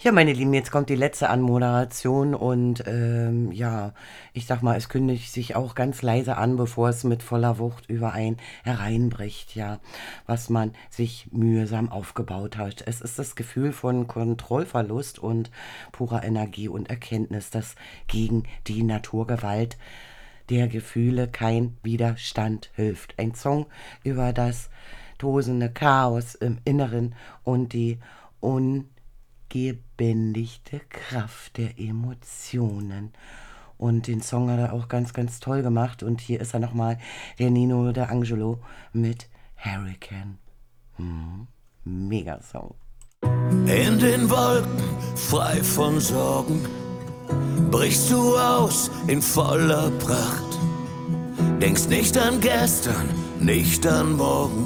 Ja, meine Lieben, jetzt kommt die letzte Anmoderation und ja, ich sag mal, es kündigt sich auch ganz leise an, bevor es mit voller Wucht über einen hereinbricht, ja, was man sich mühsam aufgebaut hat. Es ist das Gefühl von Kontrollverlust und purer Energie und Erkenntnis, dass gegen die Naturgewalt der Gefühle kein Widerstand hilft. Ein Song über das tosende Chaos im Inneren und die gebändigte Kraft der Emotionen. Und den Song hat er auch ganz, ganz toll gemacht. Und hier ist er nochmal, der Nino D'Angelo mit Hurricane. Mega-Song. In den Wolken, frei von Sorgen, brichst du aus in voller Pracht. Denkst nicht an gestern, nicht an morgen.